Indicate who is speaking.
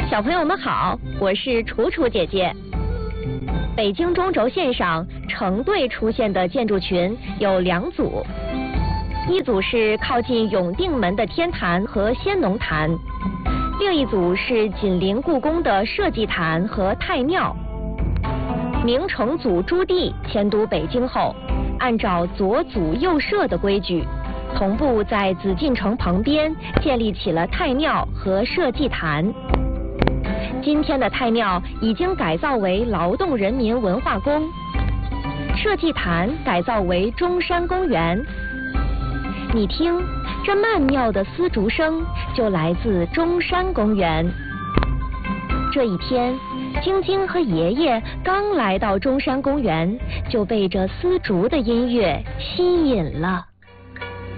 Speaker 1: 小朋友们好，我是楚楚姐姐。北京中轴线上成对出现的建筑群有2组，一组是靠近永定门的天坛和先农坛，另一组是紧邻故宫的社稷坛和太庙。明成祖朱棣迁都北京后，按照左祖右社的规矩，同步在紫禁城旁边建立起了太庙和社稷坛。今天的太庙已经改造为劳动人民文化宫，社稷坛改造为中山公园。你听，这曼妙的丝竹声就来自中山公园。这一天，晶晶和爷爷刚来到中山公园，就被这丝竹的音乐吸引了。